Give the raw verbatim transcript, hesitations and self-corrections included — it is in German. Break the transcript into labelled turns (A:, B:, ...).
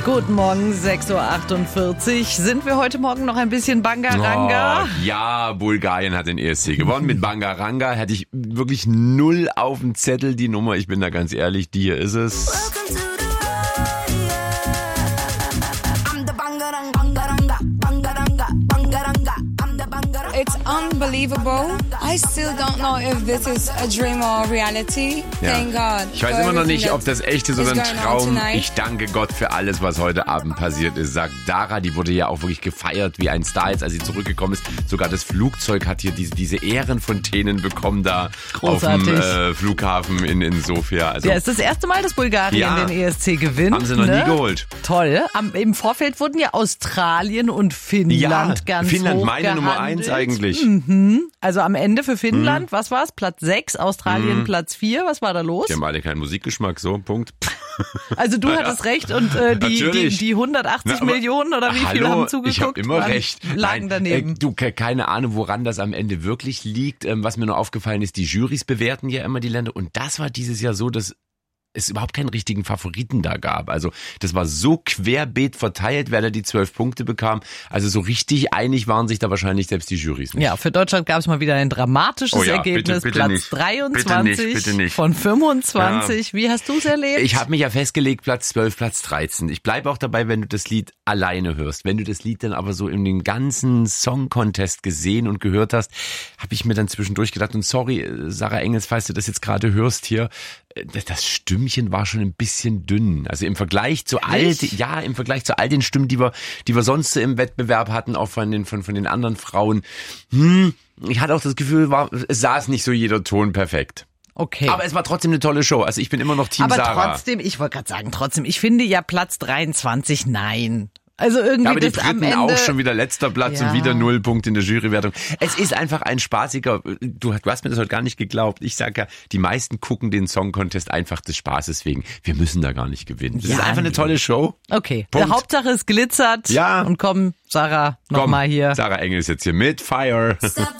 A: Guten Morgen, sechs Uhr achtundvierzig. Sind wir heute Morgen noch ein bisschen Bangaranga?
B: Oh, ja, Bulgarien hat den E S C gewonnen. Mit Bangaranga hätte ich wirklich null auf dem Zettel die Nummer. Ich bin da ganz ehrlich, die hier ist es.
C: It's unbelievable. I still don't know if this is a dream or reality.
B: Ja.
C: Thank God.
B: Ich weiß immer noch nicht, ob das echt ist oder ein
C: is going on
B: Traum.
C: tonight.
B: Ich danke Gott für alles, was heute Abend passiert ist. Sagt Dara, die wurde ja auch wirklich gefeiert wie ein Star jetzt, als sie zurückgekommen ist. Sogar das Flugzeug hat hier diese, diese Ehrenfontänen bekommen da
A: Großartig.
B: auf dem äh, Flughafen in, in Sofia. Also,
A: Ja, es ist das erste Mal, dass Bulgarien
B: Ja.
A: den E S C gewinnt.
B: Haben sie noch
A: ne?
B: nie geholt.
A: Toll. Am, Im Vorfeld wurden ja Australien und Finnland
B: Ja,
A: ganz
B: Finnland
A: hoch
B: meine Nummer eins
A: gehandelt.
B: eigentlich.
A: Also am Ende für Finnland, was war's? Platz sechs, Australien Platz vier. Was war da los?
B: Die haben alle keinen Musikgeschmack, so, Punkt.
A: Also du hattest recht und äh, die, die,
B: Natürlich.
A: die hundertachtzig
B: Na, aber-
A: Millionen oder wie viele
B: Hallo,
A: haben zugeguckt?
B: ich habe immer
A: waren-
B: recht.
A: Lagen
B: Nein,
A: daneben.
B: Äh, du, ke- keine Ahnung, woran das am Ende wirklich liegt. Ähm, was mir nur aufgefallen ist, die Jurys bewerten ja immer die Länder und das war dieses Jahr so, dass es überhaupt keinen richtigen Favoriten da gab. Also das war so querbeet verteilt, wer da die zwölf Punkte bekam. Also so richtig einig waren sich da wahrscheinlich selbst die Jurys nicht.
A: Ja, für Deutschland gab es mal wieder ein dramatisches
B: Oh ja,
A: Ergebnis.
B: bitte, bitte
A: Platz
B: nicht.
A: dreiundzwanzig
B: Bitte nicht, bitte nicht.
A: von fünfundzwanzig. Wie hast du es erlebt?
B: Ich habe mich ja festgelegt, Platz zwölf, Platz dreizehn. Ich bleibe auch dabei, wenn du das Lied alleine hörst. Wenn du das Lied dann aber so in den ganzen Song-Contest gesehen und gehört hast, habe ich mir dann zwischendurch gedacht, und sorry, Sarah Engels, falls du das jetzt gerade hörst hier, das, das Stimmchen war schon ein bisschen dünn. Also im Vergleich zu all,
A: Echt?
B: ja, im Vergleich zu all den Stimmen, die wir, die wir sonst so im Wettbewerb hatten, auch von den, von, von den anderen Frauen. Hm, ich hatte auch das Gefühl, war, es saß nicht so jeder Ton perfekt.
A: Okay.
B: Aber es war trotzdem eine tolle Show. Also ich bin immer noch Team
A: Aber
B: Sarah.
A: trotzdem, ich wollte gerade sagen, trotzdem, ich finde ja Platz dreiundzwanzig, nein. Also irgendwie
B: Ja, aber die
A: das am
B: Briten
A: Ende.
B: auch schon wieder letzter Platz
A: Ja.
B: und wieder Nullpunkt in der Jurywertung. Es ist einfach ein spaßiger, du, du hast mir das heute gar nicht geglaubt. Ich sag ja, die meisten gucken den Song Contest einfach des Spaßes wegen. Wir müssen da gar nicht gewinnen. Das
A: Ja,
B: ist einfach eine
A: nee.
B: tolle Show.
A: Okay.
B: Punkt.
A: Der Hauptsache es glitzert.
B: Ja.
A: Und komm, Sarah,
B: Komm,
A: nochmal hier.
B: Sarah Engels jetzt hier mit Fire.
D: Stop